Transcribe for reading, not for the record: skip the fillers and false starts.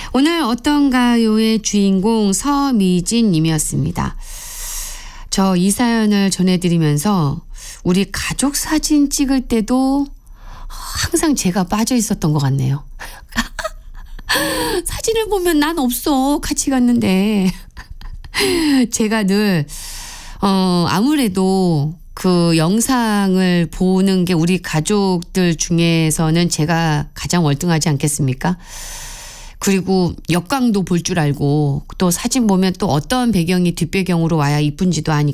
오늘 어떤가요의 주인공 서미진 님이었습니다. 저 이 사연을 전해드리면서 우리 가족 사진 찍을 때도 항상 제가 빠져 있었던 것 같네요. 사진을 보면 난 없어. 같이 갔는데. 제가 늘 아무래도 그 영상을 보는 게 우리 가족들 중에서는 제가 가장 월등하지 않겠습니까? 그리고 역광도 볼 줄 알고 또 사진 보면 또 어떤 배경이 뒷배경으로 와야 이쁜지도 아니까